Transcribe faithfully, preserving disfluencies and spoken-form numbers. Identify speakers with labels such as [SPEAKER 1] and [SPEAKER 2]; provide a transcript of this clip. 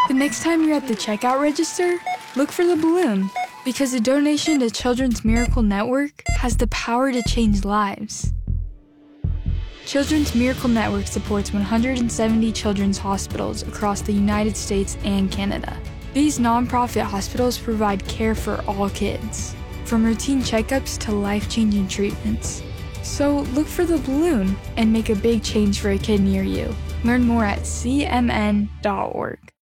[SPEAKER 1] The next time you're at the checkout register, look for the balloon, because a donation to Children's Miracle Network has the power to change lives. Children's Miracle Network supports one hundred seventy children's hospitals across the United States and Canada. These nonprofit hospitals provide care for all kids, from routine checkups to life-changing treatments. So look for the balloon and make a big change for a kid near you. Learn more at c m n dot org.